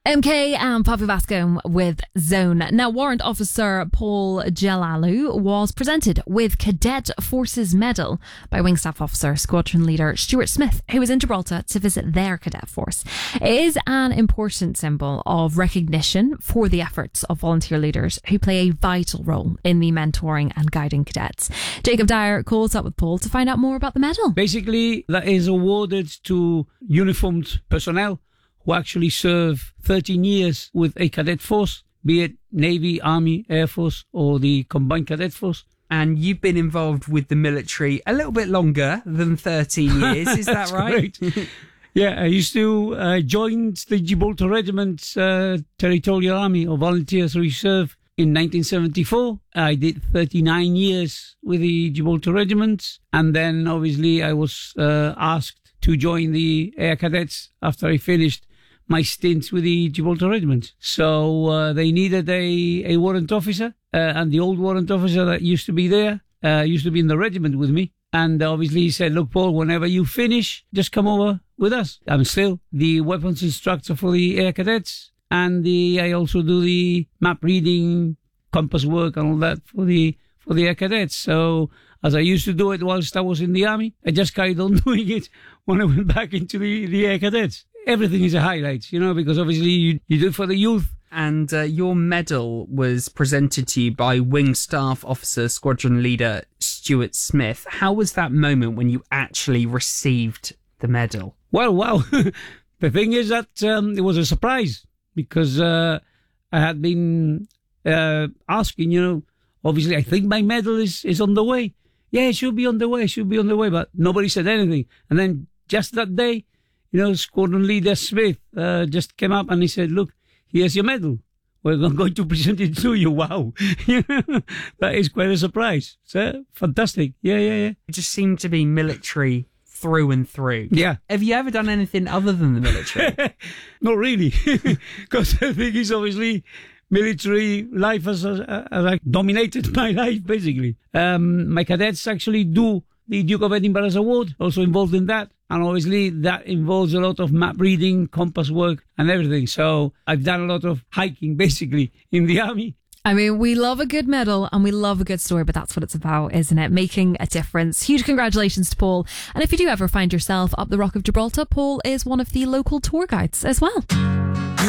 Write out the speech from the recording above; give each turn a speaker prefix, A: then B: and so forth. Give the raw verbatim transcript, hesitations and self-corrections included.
A: M K and Papu Vasco with Zone. Now, Warrant Officer Paul Jalalu was presented with Cadet Forces Medal by Wing Staff Officer Squadron Leader Stuart Smith, who was in Gibraltar to visit their cadet force. It is an important symbol of recognition for the efforts of volunteer leaders who play a vital role in the mentoring and guiding cadets. Jacob Dyer calls up with Paul to find out more about the medal.
B: Basically, that is awarded to uniformed personnel who actually serve thirteen years with a cadet force, be it Navy, Army, Air Force, or the Combined Cadet Force.
C: And you've been involved with the military a little bit longer than thirteen years, is that right?
B: Yeah, I used to uh, join the Gibraltar Regiment's uh, Territorial Army or Volunteers Reserve in nineteen seventy-four. I did thirty-nine years with the Gibraltar Regiment, and then obviously I was uh, asked to join the Air Cadets after I finished my stints with the Gibraltar Regiment. So uh, they needed a, a warrant officer, uh, and the old warrant officer that used to be there, uh, used to be in the regiment with me. And obviously he said, look, Paul, whenever you finish, just come over with us. I'm still the weapons instructor for the Air Cadets, and the, I also do the map reading, compass work and all that for the, for the Air Cadets. So as I used to do it whilst I was in the Army, I just carried on doing it when I went back into the, the Air Cadets. Everything is a highlight, you know, because obviously you, you do it for the youth.
C: And uh, your medal was presented to you by Wing Staff Officer Squadron Leader Stuart Smith. How was that moment when you actually received the medal?
B: Well, wow. The thing is that um, it was a surprise because uh, I had been uh, asking, you know, obviously I think my medal is, is on the way. Yeah, it should be on the way, it should be on the way, but nobody said anything. And then just that day, you know, Squadron Leader Smith uh, just came up and he said, look, here's your medal. We're going to present it to you. Wow. That is quite a surprise. So, fantastic. Yeah, yeah, yeah.
C: It just seemed to be military through and through.
B: Yeah.
C: Have you ever done anything other than the military?
B: Not really. Because I think it's obviously military life has, has, has like dominated my life, basically. Um, my cadets actually do the Duke of Edinburgh's award, also involved in that. And obviously that involves a lot of map reading, compass work and everything. So I've done a lot of hiking, basically, in the Army.
A: I mean, we love a good medal and we love a good story, but that's what it's about, isn't it? Making a difference. Huge congratulations to Paul. And if you do ever find yourself up the Rock of Gibraltar, Paul is one of the local tour guides as well.